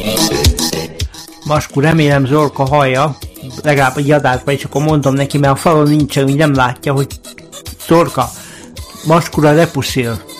Maskú, remélem Zorka hallja, legalább egy adásban, és akkor mondom neki, mert a falon nincsen, úgy nem látja, hogy Zorka, Maskúra lepuszil.